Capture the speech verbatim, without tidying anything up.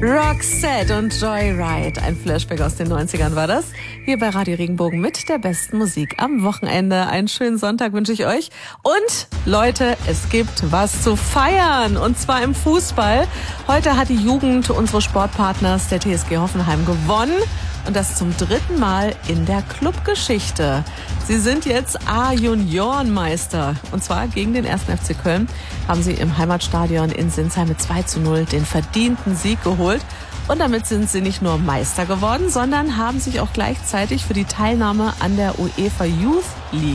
Roxette und Joyride. Ein Flashback aus den neunzigern war das. Hier bei Radio Regenbogen mit der besten Musik am Wochenende. Einen schönen Sonntag wünsche ich euch. Und Leute, es gibt was zu feiern. Und zwar im Fußball. Heute hat die Jugend unseres Sportpartners, der T S G Hoffenheim, gewonnen. Und das zum dritten Mal in der Clubgeschichte. Sie sind jetzt A-Juniorenmeister. Und zwar gegen den ersten F C Köln haben sie im Heimatstadion in Sinsheim mit zwei zu null den verdienten Sieg geholt. Und damit sind sie nicht nur Meister geworden, sondern haben sich auch gleichzeitig für die Teilnahme an der UEFA Youth League